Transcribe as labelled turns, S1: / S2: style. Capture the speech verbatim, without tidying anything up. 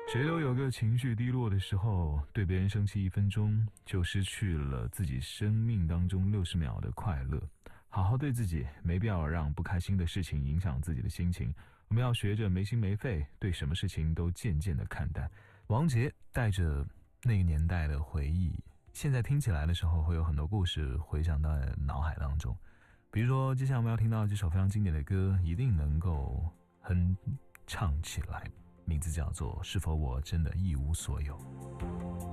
S1: 谁都有个情绪低落的时候，对别人生气一分钟，就失去了自己生命当中六十秒的快乐。好好对自己，没必要让不开心的事情影响自己的心情。我们要学着没心没肺，对什么事情都渐渐的看淡。王杰带着那个年代的回忆，现在听起来的时候，会有很多故事回想到脑海当中。比如说，接下来我们要听到这首非常经典的歌，一定能够哼唱起来。名字叫做《是否我真的一无所有》。